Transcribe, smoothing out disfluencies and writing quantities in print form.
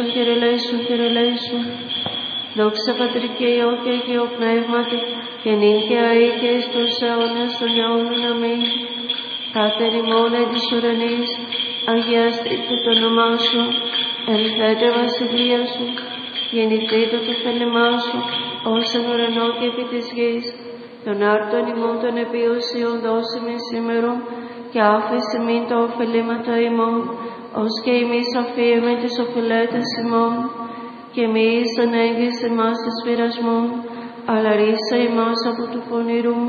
Κύριε ελέησον, Κύριε ελέησον. Δόξα Πατρί και Υιό και Αγίο Πνεύματι, και νυν και αεί και εις τους αιώνας των αιώνων. Αμήν. Πάτερ ημών εν της ουρανής, αγιαστήτω το όνομά σου, ελθέτε βασιλεία σου, γεννηθήτω το θέλημά σου, ως εν ουρανό και επί της γης. Τον άρτον ημών των επίουσιων δώσε με σήμερον, και άφησε μην τα ωφελήματα ημών, ως και εμείς αφίεμεν τις οφειλέτες ημών, και μη εις ανέγγισε εμάς εις πειρασμόν, αλλά ρίσα ημάς από του πονηρού.